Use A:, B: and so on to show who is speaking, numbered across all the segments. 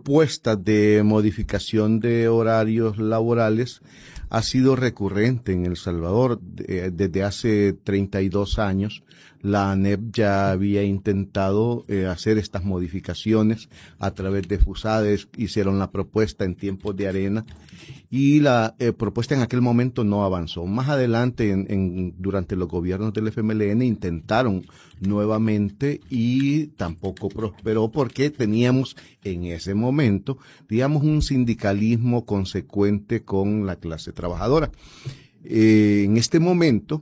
A: propuestas de modificación de horarios laborales ha sido recurrente en El Salvador. Desde hace 32 años, la ANEP ya había intentado hacer estas modificaciones a través de FUSADES, hicieron la propuesta en tiempos de Arena y la propuesta en aquel momento no avanzó. Más adelante, durante los gobiernos del FMLN, intentaron nuevamente y tampoco prosperó porque teníamos en ese momento, digamos, un sindicalismo consecuente con la clase trabajadora. En este momento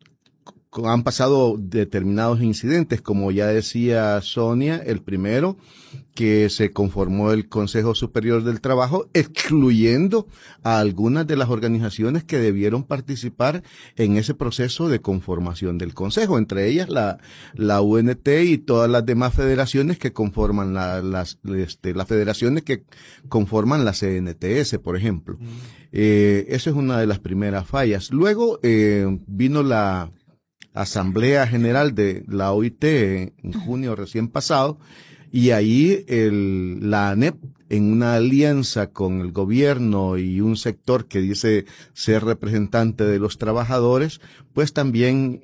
A: han pasado determinados incidentes, como ya decía Sonia. El primero, que se conformó el Consejo Superior del Trabajo, excluyendo a algunas de las organizaciones que debieron participar en ese proceso de conformación del Consejo, entre ellas la UNT y todas las demás federaciones que conforman las federaciones que conforman la CNTS, por ejemplo. Esa es una de las primeras fallas. Luego vino la Asamblea General de la OIT en junio recién pasado, y ahí la ANEP, en una alianza con el gobierno y un sector que dice ser representante de los trabajadores, pues también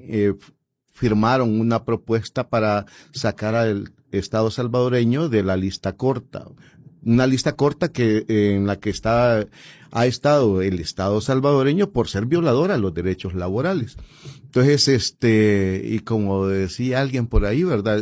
A: firmaron una propuesta para sacar al Estado salvadoreño de la lista corta. Una lista corta en la que ha estado el Estado salvadoreño por ser violador a los derechos laborales. Entonces, y como decía alguien por ahí, ¿verdad?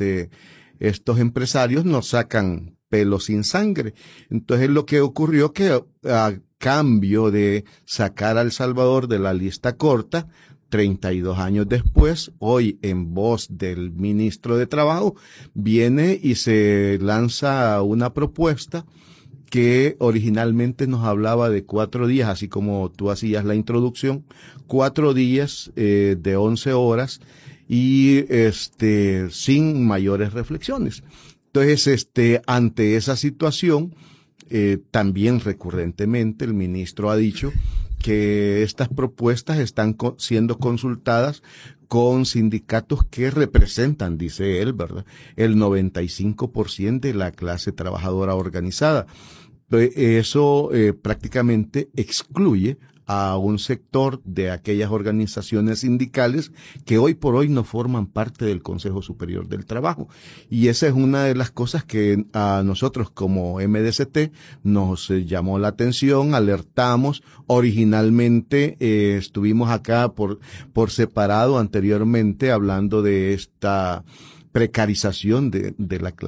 A: Estos empresarios nos sacan pelo sin sangre. Entonces, lo que ocurrió que a cambio de sacar a El Salvador de la lista corta, 32 años después, hoy en voz del ministro de Trabajo, viene y se lanza una propuesta que originalmente nos hablaba de 4 días, así como tú hacías la introducción, 4 días de 11 horas y sin mayores reflexiones. Entonces, ante esa situación, también recurrentemente el ministro ha dicho que estas propuestas están siendo consultadas con sindicatos que representan, dice él, ¿verdad?, el 95% de la clase trabajadora organizada. Eso prácticamente excluye a un sector de aquellas organizaciones sindicales que hoy por hoy no forman parte del Consejo Superior del Trabajo. Y esa es una de las cosas que a nosotros como MDCT nos llamó la atención, alertamos. Originalmente estuvimos acá por separado anteriormente hablando de esta precarización de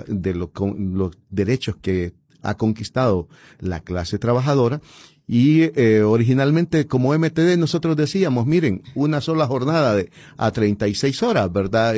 A: los derechos que ha conquistado la clase trabajadora. Y originalmente como MTD nosotros decíamos, miren, una sola jornada a 36 horas, ¿verdad?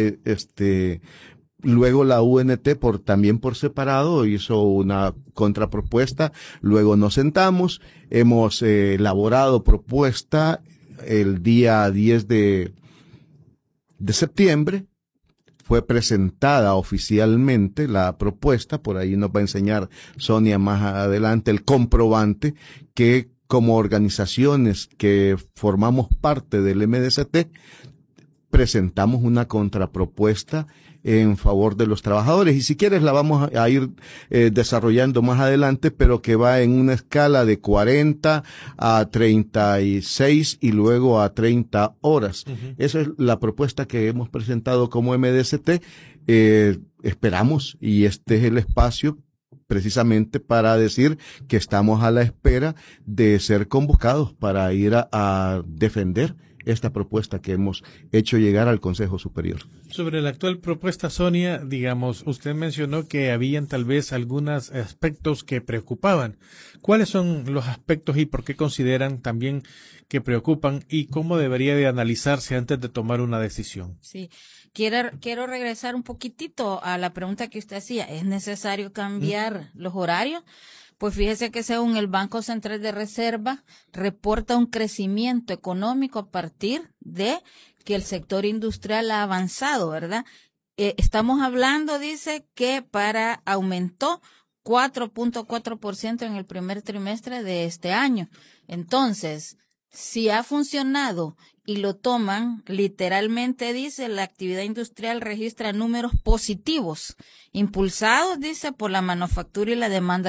A: Luego la UNT también por separado hizo una contrapropuesta, luego nos sentamos, hemos elaborado propuesta el día 10 de septiembre. Fue presentada oficialmente la propuesta, por ahí nos va a enseñar Sonia más adelante el comprobante que como organizaciones que formamos parte del MDCT presentamos una contrapropuesta en favor de los trabajadores. Y si quieres la vamos a ir desarrollando más adelante, pero que va en una escala de 40 a 36 y luego a 30 horas. Uh-huh. Esa es la propuesta que hemos presentado como MDCT. Esperamos, y este es el espacio precisamente para decir que estamos a la espera de ser convocados para ir a defender esta propuesta que hemos hecho llegar al Consejo Superior.
B: Sobre la actual propuesta, Sonia, digamos, usted mencionó que habían tal vez algunos aspectos que preocupaban. ¿Cuáles son los aspectos y por qué consideran también que preocupan y cómo debería de analizarse antes de tomar una decisión?
C: Sí, quiero regresar un poquitito a la pregunta que usted hacía. ¿Es necesario cambiar los horarios? Pues fíjese que según el Banco Central de Reserva, reporta un crecimiento económico a partir de que el sector industrial ha avanzado, ¿verdad? Estamos hablando, dice, que aumentó 4.4% en el primer trimestre de este año. Entonces, si ha funcionado y lo toman literalmente, dice, la actividad industrial registra números positivos, impulsados, dice, por la manufactura y la demanda